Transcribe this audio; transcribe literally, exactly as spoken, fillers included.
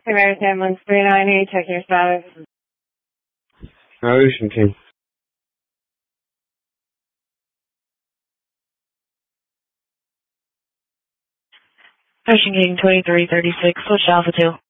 American Ambulance three ninety, check your status. Ocean King. Ocean King twenty-three thirty-six, switch Alpha two.